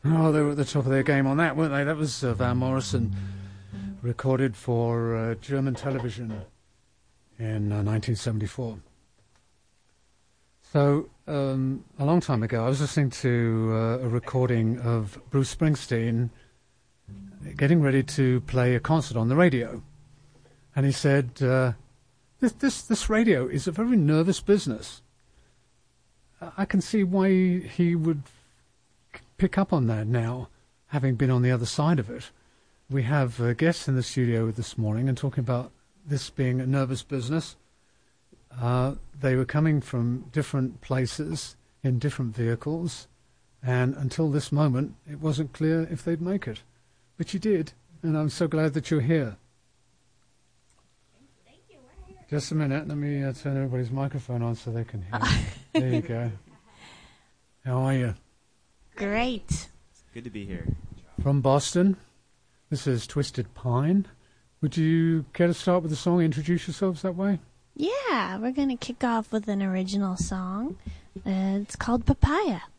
Oh, they were at the top of their game on that, weren't they? That was Van Morrison, recorded for German television in 1974. So, a long time ago, I was listening to a recording of Bruce Springsteen getting ready to play a concert on the radio. And he said, this radio is a very nervous business. I can see why he would pick up on that now, having been on the other side of it. We have guests in the studio this morning and talking about this being a nervous business. They were coming from different places in different vehicles, and until this moment, it wasn't clear if they'd make it. But you did, and I'm so glad that you're here. Thank you. We're here. Just a minute. Let me turn everybody's microphone on so they can hear. There you go. How are you? Great. It's good to be here. From Boston. This is Twisted Pine. Would you care to start with the song, introduce yourselves that way? Yeah, we're going to kick off with an original song. It's called Papaya.